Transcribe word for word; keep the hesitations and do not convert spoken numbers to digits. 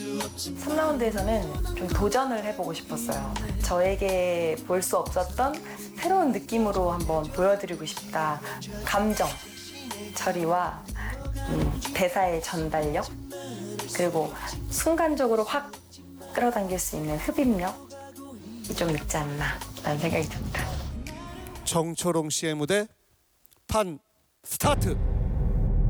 삼 라운드에서는 좀 도전을 해보고 싶었어요. 저에게 볼 수 없었던 새로운 느낌으로 한번 보여드리고 싶다. 감정 처리와 음, 대사의 전달력, 그리고 순간적으로 확 끌어당길 수 있는 흡입력이 좀 있지 않나라는 생각이 듭니다. 정초롱 씨의 무대 판 스타트.